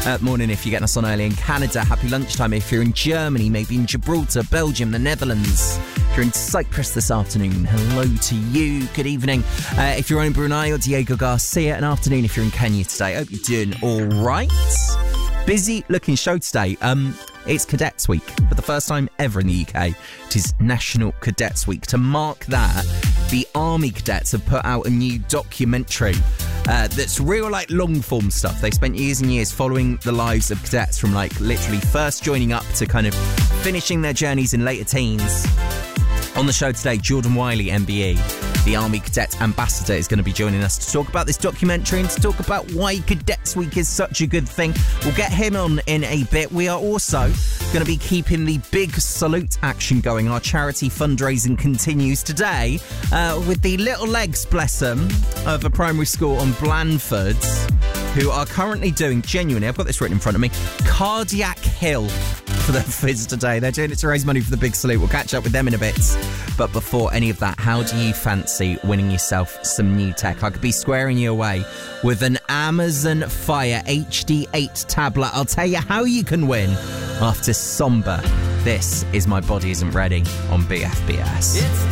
Morning if you're getting us on early in Canada. Happy lunchtime if you're in Germany, maybe in Gibraltar, Belgium, the Netherlands. If you're in Cyprus this afternoon, hello to you. Good evening. If you're in Brunei or Diego Garcia, an afternoon if you're in Kenya today. Hope you're doing all right. Busy looking show today. It's Cadets Week. For the first time ever in the UK, it is National Cadets Week. To mark that, the Army Cadets have put out a new documentary that's real, long form stuff. They spent years and years following the lives of cadets from literally first joining up to kind of finishing their journeys in later teens. On the show today, Jordan Wiley, MBE, the Army Cadet Ambassador, is going to be joining us to talk about this documentary and to talk about why Cadets Week is such a good thing. We'll get him on in a bit. We are also going to be keeping the Big Salute action going. Our charity fundraising continues today with the little legs, bless them, of a primary school on Blandford, who are currently doing, genuinely, I've got this written in front of me, Cardiac Hill for their fizz today. They're doing it to raise money for the Big Salute. We'll catch up with them in a bit. But before any of that, how do you fancy winning yourself some new tech? I could be squaring you away with an Amazon Fire HD8 tablet. I'll tell you how you can win after Somber. This is My Body Isn't Ready on BFBS.